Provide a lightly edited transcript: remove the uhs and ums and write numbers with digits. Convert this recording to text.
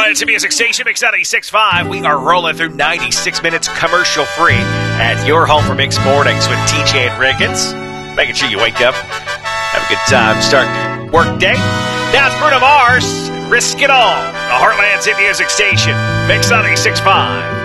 Heartland's Music Station, Mix 96.5. We are rolling through 96 minutes commercial-free at your home for Mixed Mornings with TJ and Ricketts. Making sure you wake up, have a good time, start your work day. Now it's Bruno Mars, Risk It All. The Heartland's Music Station, Mix 96.5.